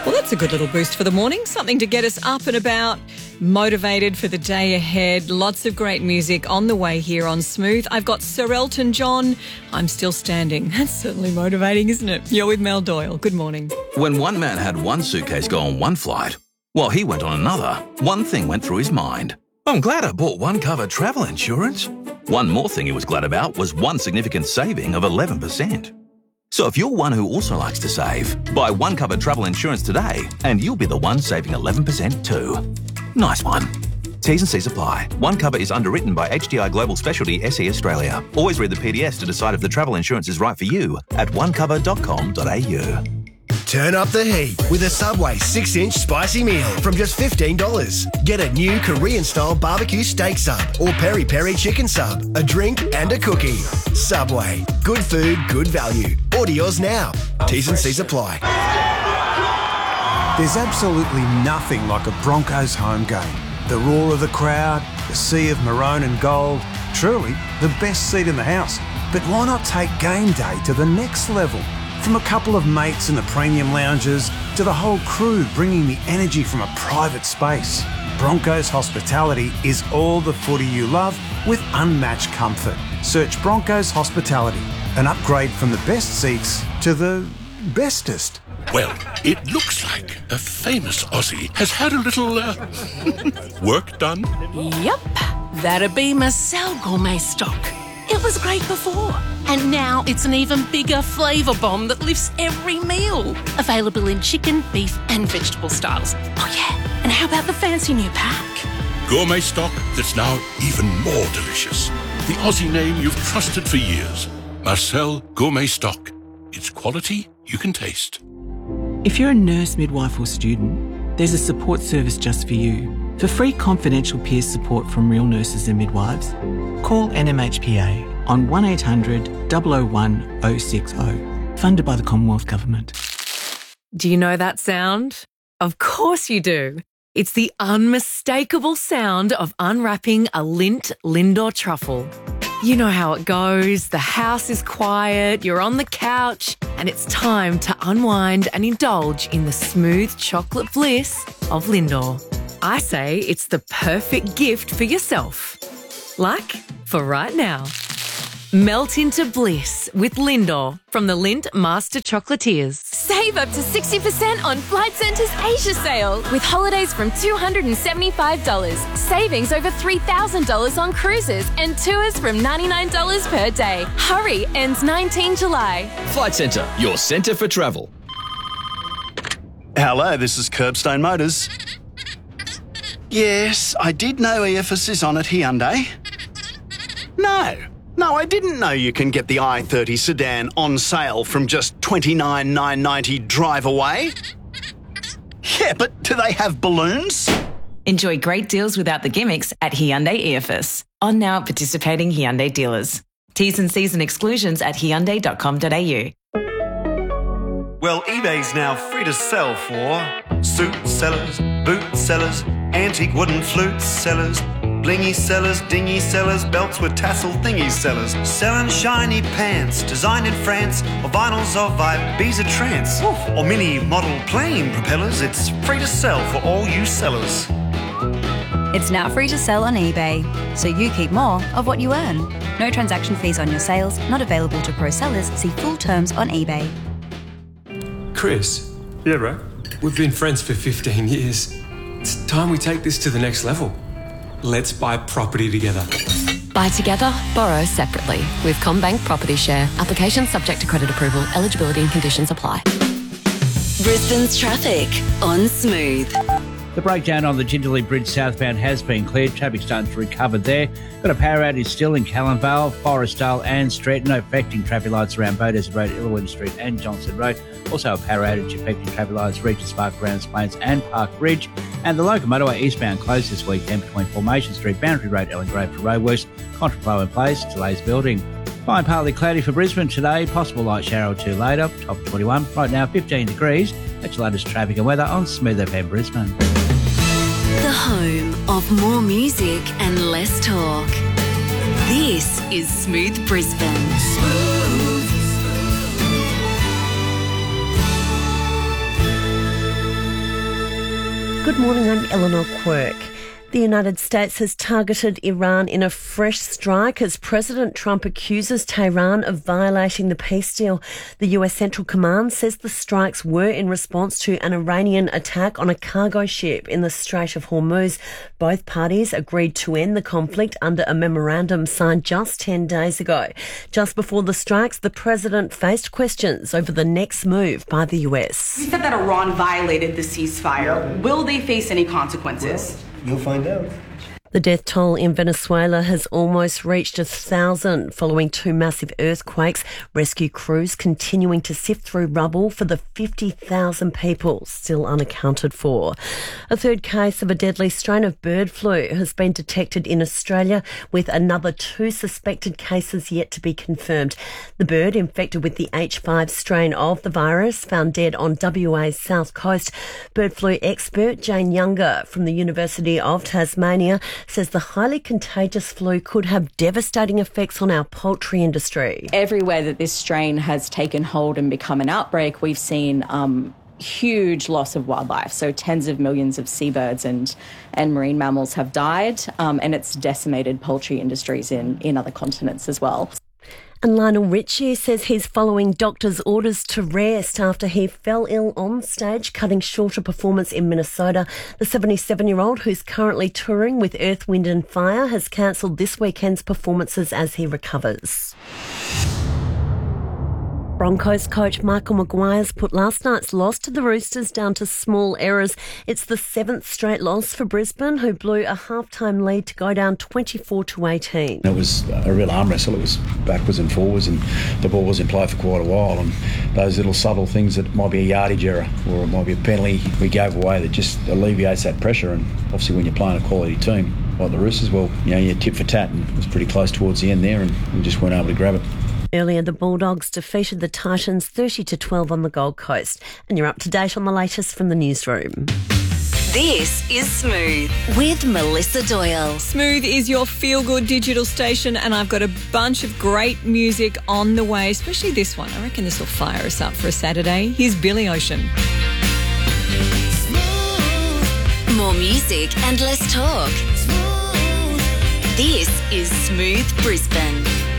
Well, that's a good little boost for the morning. Something to get us up and about, motivated for the day ahead. Lots of great music on the way here on Smooth. I've got Sir Elton John, I'm Still Standing. That's certainly motivating, isn't it? You're with Mel Doyle. Good morning. When one man had one suitcase go on one flight, while he went on another, one thing went through his mind. I'm glad I bought One Cover travel insurance. One more thing he was glad about was one significant saving of 11%. So if you're one who also likes to save, buy One Cover travel insurance today and you'll be the one saving 11% too. Nice one. T's and C's apply. One Cover is underwritten by HDI Global Specialty SE Australia. Always read the PDS to decide if the travel insurance is right for you at onecover.com.au. Turn up the heat with a Subway 6-inch spicy meal from just $15. Get a new Korean-style barbecue steak sub or peri-peri chicken sub, a drink and a cookie. Subway. Good food, good value. Order yours now. T's and C's apply. There's absolutely nothing like a Broncos home game. The roar of the crowd, the sea of maroon and gold, truly the best seat in the house. But why not take game day to the next level? From a couple of mates in the premium lounges to the whole crew bringing the energy from a private space. Broncos Hospitality is all the footy you love with unmatched comfort. Search Broncos Hospitality, an upgrade from the best seats to the bestest. Well, it looks like a famous Aussie has had a little work done. Yep, that'd be Marcel Gourmet Stock. It was great before, and now it's an even bigger flavour bomb that lifts every meal. Available in chicken, beef and vegetable styles. Oh yeah, and how about the fancy new pack? Gourmet stock that's now even more delicious. The Aussie name you've trusted for years. Marcel Gourmet Stock. It's quality you can taste. If you're a nurse, midwife or student, there's a support service just for you. For free confidential peer support from real nurses and midwives, call NMHPA on 1800 001 060, funded by the Commonwealth Government. Do you know that sound? Of course you do. It's the unmistakable sound of unwrapping a Lindt Lindor truffle. You know how it goes. The house is quiet, you're on the couch, and it's time to unwind and indulge in the smooth chocolate bliss of Lindor. I say it's the perfect gift for yourself. Like for right now. Melt into bliss with Lindor from the Lindt Master Chocolatiers. Save up to 60% on Flight Centre's Asia sale with holidays from $275. Savings over $3,000 on cruises and tours from $99 per day. Hurry, ends 19 July. Flight Centre, your centre for travel. Hello, this is Curbstone Motors. Yes, I did know EFS is on at Hyundai. No, I didn't know you can get the i30 sedan on sale from just $29,990 drive away. Yeah, but do they have balloons? Enjoy great deals without the gimmicks at Hyundai EFS. On now at participating Hyundai dealers. T's and C's and exclusions at hyundai.com.au. Well, eBay's now free to sell for suit sellers, boot sellers, antique wooden flute sellers, blingy sellers, dingy sellers, belts with tassel thingy sellers, selling shiny pants designed in France, or vinyls of Ibiza trance, or mini model plane propellers. It's free to sell for all you sellers. It's now free to sell on eBay, so you keep more of what you earn. No transaction fees on your sales, not available to pro sellers. See full terms on eBay. Chris. Yeah, bro? We've been friends for 15 years. It's time we take this to the next level. Let's buy property together. Buy together, borrow separately with CommBank Property Share. Application subject to credit approval. Eligibility and conditions apply. Brisbane's traffic on Smooth. The breakdown on the Jindalee Bridge southbound has been cleared. Traffic starting to recover there. Got a power outage still in Callanvale, Forestdale and Street. No affecting traffic lights around Beaudesert Road, Illawin Street and Johnson Road. Also a power outage affecting traffic lights Regis Park, Browns Plains and Park Ridge. And the local motorway eastbound closed this weekend between Formation Street, Boundary Road, Ellen Grave for roadworks. Contraflow in place, delays building. Fine, partly cloudy for Brisbane today. Possible light shower or two later. Top 21. Right now 15 degrees. That's your latest traffic and weather on Smooth FM Brisbane. The home of more music and less talk. This is Smooth Brisbane. Smooth. Good morning, I'm Eleanor Quirk. The United States has targeted Iran in a fresh strike as President Trump accuses Tehran of violating the peace deal. The US Central Command says the strikes were in response to an Iranian attack on a cargo ship in the Strait of Hormuz. Both parties agreed to end the conflict under a memorandum signed just 10 days ago. Just before the strikes, the president faced questions over the next move by the US. He said that Iran violated the ceasefire. Will they face any consequences? You'll find out. The death toll in Venezuela has almost reached 1,000 following two massive earthquakes. Rescue crews continuing to sift through rubble for the 50,000 people still unaccounted for. A third case of a deadly strain of bird flu has been detected in Australia, with another 2 suspected cases yet to be confirmed. The bird infected with the H5 strain of the virus found dead on WA's south coast. Bird flu expert Jane Younger from the University of Tasmania says the highly contagious flu could have devastating effects on our poultry industry. Everywhere that this strain has taken hold and become an outbreak, we've seen huge loss of wildlife. So tens of millions of seabirds and marine mammals have died, and it's decimated poultry industries in other continents as well. And Lionel Richie says he's following doctor's orders to rest after he fell ill on stage, cutting short a performance in Minnesota. The 77-year-old, who's currently touring with Earth, Wind and Fire, has cancelled this weekend's performances as he recovers. Broncos coach Michael Maguire's put last night's loss to the Roosters down to small errors. It's the 7th straight loss for Brisbane, who blew a half-time lead to go down 24-18. It was a real arm wrestle. It was backwards and forwards, and the ball was in play for quite a while. And those little subtle things that might be a yardage error or it might be a penalty we gave away that just alleviates that pressure. And obviously when you're playing a quality team like the Roosters, well, you're tit for tat, and it was pretty close towards the end there, and we just weren't able to grab it. Earlier, the Bulldogs defeated the Titans 30-12 on the Gold Coast. And you're up to date on the latest from the newsroom. This is Smooth with Melissa Doyle. Smooth is your feel-good digital station, and I've got a bunch of great music on the way, especially this one. I reckon this will fire us up for a Saturday. Here's Billy Ocean. More music and less talk. This is Smooth Brisbane.